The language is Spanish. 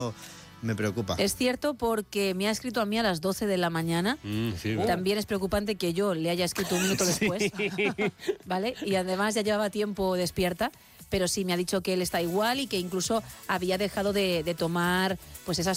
me preocupa. Es cierto porque me ha escrito a mí a las 12 de la mañana. Sí, También es preocupante que yo le haya escrito un minuto después. ¿Vale? Y además ya llevaba tiempo despierta, pero sí me ha dicho que él está igual y que incluso había dejado de tomar pues esas